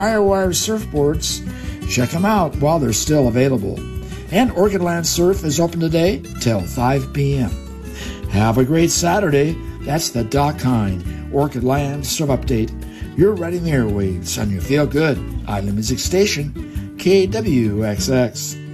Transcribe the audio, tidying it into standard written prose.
Firewire surfboards. Check them out while they're still available. And Orchidland Surf is open today till 5 p.m. Have a great Saturday. That's the Doc Hine Orchidland Surf Update. You're riding the airwaves on your feel-good island music station, KWXX.